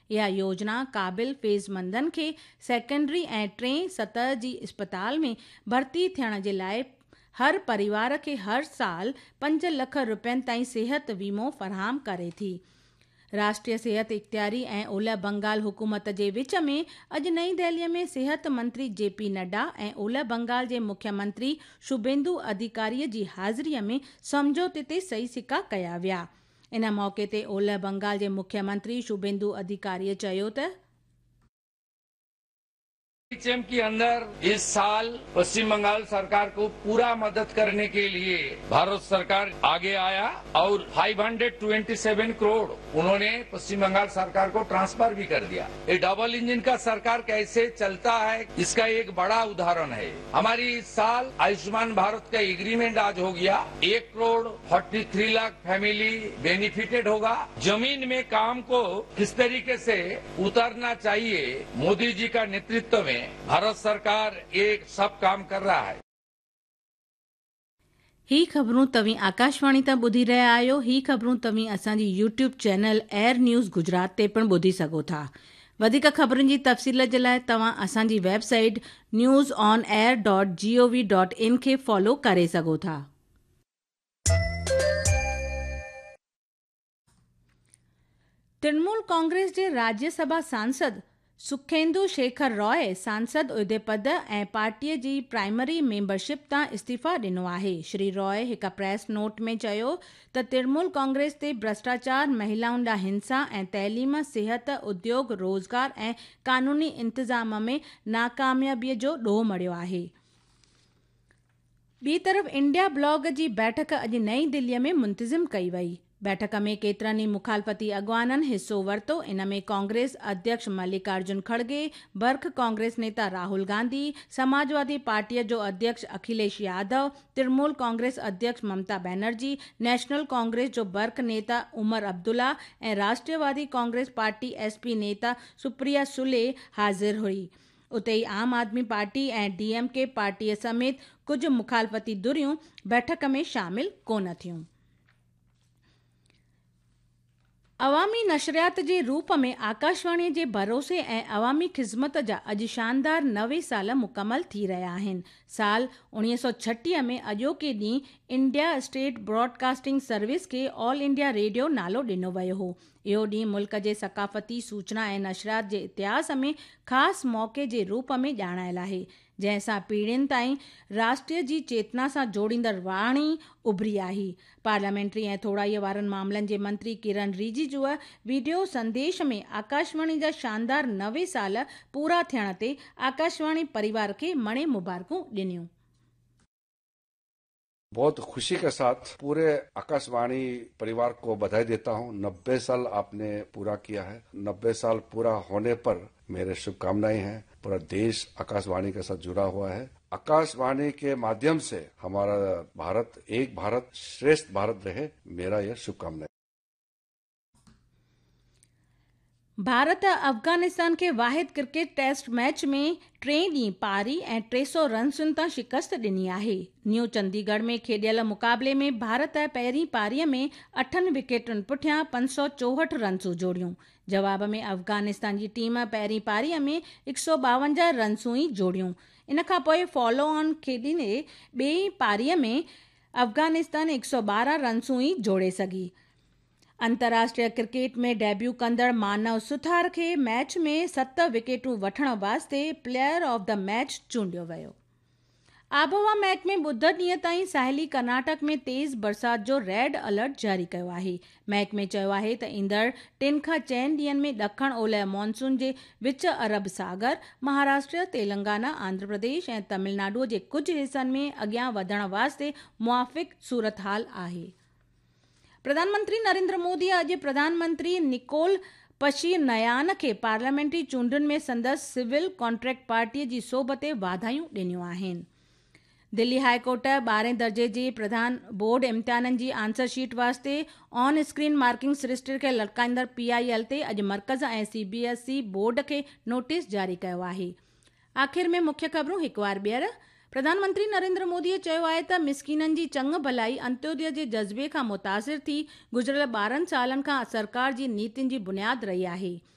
इहा योजना क़ाबिल फ़ेज़मंदनि खे सेकेंडरी ऐं टें सतह जी इस्पताल में भर्ती थियण जे लाइ हर परिवार खे हर साल 5 लख रुपयनि ताईं सिहत वीमो फ़राहम करे थी। राष्ट्रीय सिहत इख़्तियारी ऐं ओलह बंगाल हुकूमत जे विच में अॼु नई दिल्लीअ में सिहत मंत्री JP नड्डा ऐं ओलह बंगाल जे मुख्यमंत्री शुभेंदु अधिकारीअ जी हाज़िरीअ में समझौते ते सही सिका कया विया। इन मौक़े ते ओलह बंगाल जे मुख्यमंत्री शुभेंदु अधिकारीअ चयो त HM के अंदर इस साल पश्चिम बंगाल सरकार को पूरा मदद करने के लिए भारत सरकार आगे आया और 527 करोड़ उन्होंने पश्चिम बंगाल सरकार को ट्रांसफर भी कर दिया। ये डबल इंजन का सरकार कैसे चलता है इसका एक बड़ा उदाहरण है। हमारी इस साल आयुष्मान भारत का एग्रीमेंट आज हो गया। 1 करोड़ 43 लाख फैमिली बेनिफिटेड होगा। जमीन में काम को किस तरीके से उतरना चाहिए, मोदी जी का नेतृत्व में भारत सरकार एक सब काम कर रहा है। ही ख़बरूं तव्हीं आकाशवाणी तां ॿुधी रहिया आहियो। ही ख़बरूं तव्हीं असांजी YouTube channel air news Gujarat ते पिणु ॿुधी सघो था। वधीक ख़बरुनि जी तफ़सील जे लाइ तव्हां असांजी वेबसाइट newsonair.gov.in खे फॉलो करे सघो था। तृणमूल कांग्रेस जे राज्यसभा सांसद सुखेंदु शेखर रॉय सांसद उहिदे पद ऐं पार्टीअ जी प्राइमरी मेंबरशिप तां इस्तीफ़ा ॾिनो आहे। श्री रॉय हिक प्रेस नोट में चयो त तृणमूल कांग्रेस ते भ्रष्टाचार, महिलाउनि ॾांहुं हिंसा ऐं तइलीम, सिहत, उद्योग, रोज़गार ऐं कानूनी इंतज़ाम में नाकामयाबीअ जो ॾोह मढ़ियो आहे। ॿी तरफ़ इंडिया ब्लॉक जी बैठक अॼु नई दिल्लीअ में मुंतज़िम कई वई। बैठक में केतिरनि ई मुखालफ़ती अॻवाननि हिस्सो वरितो। इन में कांग्रेस अध्यक्ष मल्लिकार्जुन खड़गे, बर्ख कांग्रेस नेता राहुल गांधी, समाजवादी पार्टीअ जो अध्यक्ष अखिलेश यादव, तृणमूल कांग्रेस अध्यक्ष ममता बनर्जी, नेशनल कांग्रेस जो बर्ख नेता उमर अब्दुल्ला ऐं राष्ट्रवादी कांग्रेस पार्टी SP नेता सुप्रिया सुले हाज़िर हुई। उते ई आम आदमी पार्टी ऐं DMK पार्टीअ समेत कुझु मुखालफ़ती धुरियूं बैठक में शामिल कोन थियूं। अवामी नशरियात जे रूप में आकाशवाणी जे भरोसे ऐं अवामी ख़िज़मत जा अॼु शानदार 90 साल मुकमल थी रहिया आहिनि। साल 1936 में अॼोके ॾींहुं इंडिया स्टेट ब्रॉडकास्टिंग सर्विस खे ऑल इंडिया रेडियो नालो ॾिनो वियो हो। इहो ॾींहुं मुल्क जे सक़ाफ़ती सूचना ऐं नशरियात जे इतिहास में ख़ासि मौक़े जे रूप में ॼाणायल आहे, जंहिंसां पीढ़ियुनि ताईं राष्ट्र जी चेतना सां जोड़ींदड़ वाणी उभरी आहे। पार्लियामेंट्री ऐं थोड़ाईअ वारनि मामलनि जे मंत्री किरण रिजिजूअ वीडियो संदेश में आकाशवाणी जा शानदार 90 साल पूरा थियण ते आकाशवाणी परिवार खे मणे मुबारकूं ॾिनियूं। बहुत खुशी के साथ पूरे आकाशवाणी परिवार को बधाई देता हूं। 90 साल आपने पूरा किया है। 90 साल पूरा होने पर मेरे शुभकामनाएं हैं। पूरा देश आकाशवाणी के साथ जुड़ा हुआ है। आकाशवाणी के माध्यम से हमारा भारत एक भारत श्रेष्ठ भारत रहे, मेरा यह शुभकामनाएं। भारत अफगानिस्तान खे वाहिद क्रिकेट टेस्ट मैच में 3 ॾींहं पारी ऐं 300 रन्सुनि तां शिकस्त ॾिनी आहे। न्यू चंडीगढ़ में खेॾियल मुक़ाबले में भारत पहिरीं पारीअ में 8 विकेटुनि पुठियां 564 रन्सूं जोड़ियूं। जवाब में अफगानिस्तान जी टीम पहिरीं पारीअ में 152 रन्सूं ई जोड़ियूं। इन खां पोइ फॉलो ऑन खेॾींदे ॿिए पारीअ में अफगानिस्तान 112 रन्सूं ई जोड़े सघी। अंतर्राष्ट्रीय क्रिकेट में डेब्यू कंदड़ मानव सुथार खे मैच में 7 विकेटूं वठण वास्ते प्लेयर ऑफ द मैच चूंडियो वियो। आबहवा महकमे बुधर ॾींहं ताईं साहेली कर्नाटक में तेज़ बरसात जो रेड अलर्ट जारी कयो आहे। महकमे चयो आहे त ईंदड़ 3 खां 4 ॾींहनि में ॾखण ओलह मॉनसून जे विच अरब सागर, महाराष्ट्र, तेलंगाना, आंध्र प्रदेश ऐं तमिलनाडुअ जे कुझु हिसनि में अॻियां वधण वास्ते मुआफ़िक़ सूरत हाल आहे। प्रधानमंत्री नरेंद्र मोदी अॼु प्रधानमंत्री निकोल पशीनयान खे पार्लियामेंट्री चूंडुनि में संदसि सिविल कॉन्ट्रैक्ट पार्टीअ जी सोभ ते वाधायूं ॾिनियूं आहिनि। दिल्ली हाईकोर्ट 12 दर्जे जी प्रधान बोर्ड इम्तिहाननि जी आंसर शीट वास्ते ऑन स्क्रीन मार्किंग सिरिश्ते खे लटकाईंदड़ PIL ते अॼु मर्कज़ ऐं CBSE बोर्ड खे नोटिस जारी कयो आहे। आख़िर में मुख्य ख़बरूं हिकु बार ॿीहर। प्रधानमंत्री नरेंद्र मोदीअ चयो आहे त मिसकीननि जी चङ भलाई अंत्योदय जे जज़्बे खां मुतासिर थी गुज़िरियल 12 सालनि खां सरकार जी नीतियुनि जी बुनियाद रही आहे।